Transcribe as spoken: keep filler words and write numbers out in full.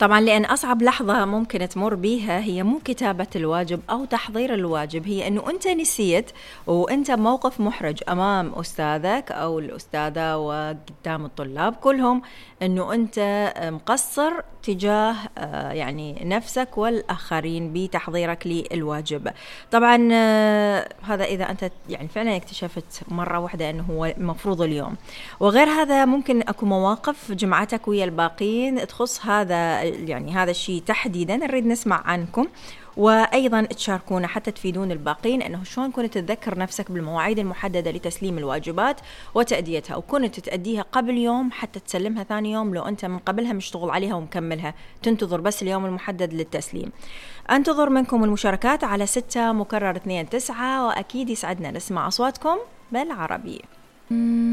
طبعا لأن أصعب لحظة ممكن تمر بيها هي مو كتابة الواجب أو تحضير الواجب، هي أنه أنت نسيت وأنت موقف محرج أمام أستاذك أو الأستاذة وقدام الطلاب كلهم، أنه أنت مقصر تجاه يعني نفسك والآخرين بتحضيرك للواجب. طبعا هذا إذا أنت يعني فعلا اكتشفت مرة واحدة أنه هو مفروض اليوم. وغير هذا ممكن أكو مواقف جمعتك ويا الباقين تخص هذا يعني هذا الشيء تحديدا، نريد نسمع عنكم وأيضا تشاركونا حتى تفيدون الباقين أنه شلون كنت تتذكر نفسك بالمواعيد المحددة لتسليم الواجبات وتأديتها، وكنت تأديها قبل يوم حتى تسلمها ثاني يوم لو أنت من قبلها مشتغل عليها ومكملها، تنتظر بس اليوم المحدد للتسليم. أنتظر منكم المشاركات على ستة مكرر اثنين تسعة، وأكيد يسعدنا نسمع أصواتكم بالعربي.